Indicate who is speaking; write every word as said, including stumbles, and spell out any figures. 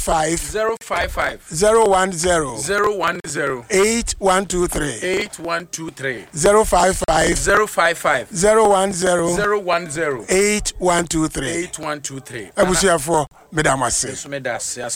Speaker 1: five
Speaker 2: zero five five
Speaker 1: zero one zero
Speaker 2: zero one zero
Speaker 1: eight one two three
Speaker 2: eight one two three
Speaker 1: zero five five
Speaker 2: zero five five
Speaker 1: zero one zero
Speaker 2: zero one zero
Speaker 1: eight one two three
Speaker 2: eight one two three.
Speaker 1: Abusuafo medamase.
Speaker 2: Medase.